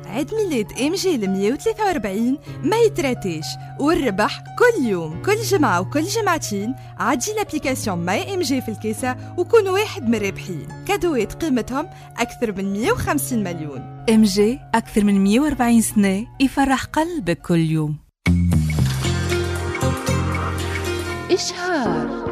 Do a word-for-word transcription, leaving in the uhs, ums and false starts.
عيد ميلاد ام جي ل مية وثلاثة وأربعين ما يتراتيش، والربح كل يوم كل جمعة وكل جمعتين. عدي لابليكاسيون ماي ام جي في الكيسة وكون واحد من الرابحين. كادوات قيمتهم أكثر من مية وخمسين مليون. ام جي أكثر من مية وأربعين سنة يفرح قلبك كل يوم. إشهار